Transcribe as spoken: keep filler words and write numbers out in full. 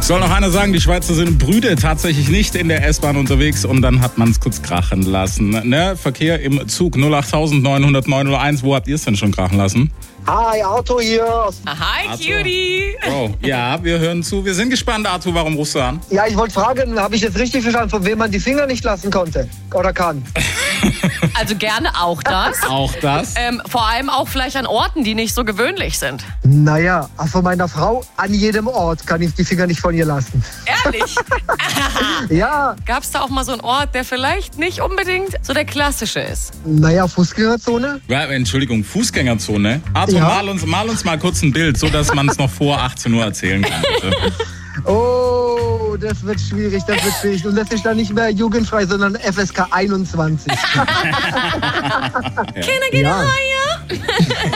Soll noch einer sagen, die Schweizer sind Brüde, tatsächlich nicht in der S-Bahn unterwegs und dann hat man es kurz krachen lassen. Ne? Verkehr im Zug null acht neun null null neun null eins, wo habt ihr es denn schon krachen lassen? Hi, Arthur hier. Hi, Arthur. Cutie. Oh, ja, wir hören zu. Wir sind gespannt, Arthur, warum rufst du an? Ja, ich wollte fragen, habe ich jetzt richtig verstanden, von wem man die Finger nicht lassen konnte? Oder kann? Also gerne auch das. Auch das? Ähm, vor allem auch vielleicht an Orten, die nicht so gewöhnlich sind. Naja, von meiner Frau an jedem Ort kann ich die Finger nicht von ihr lassen. Ehrlich? Ja, Gab es da auch mal so einen Ort, der vielleicht nicht unbedingt so der klassische ist? naja, Fußgängerzone. Ja, Entschuldigung, Fußgängerzone. Arthur, Ja. mal, uns, mal uns mal kurz ein Bild, so dass man es noch vor achtzehn Uhr erzählen kann, bitte. Oh, das wird schwierig, das wird schwierig. Und das ist dann nicht mehr jugendfrei, sondern F S K einundzwanzig. Can I get Ja. higher?